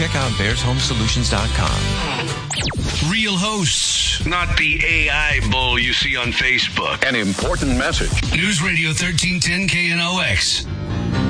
check out bearshomesolutions.com. Real hosts, not the AI bull you see on Facebook. An important message. News Radio 1310 KNOX.